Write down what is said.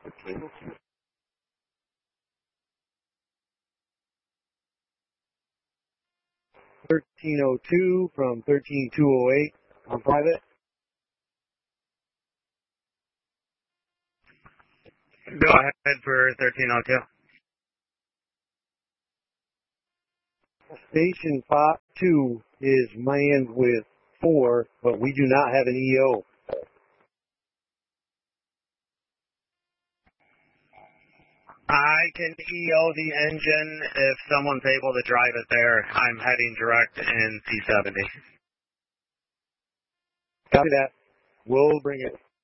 1302 from 13208 on private. Go ahead for 1302. Station 2 is manned with 4, but we do not have an EO. I can EO the engine if someone's able to drive it there. I'm heading direct in C70. Copy that. We'll bring it.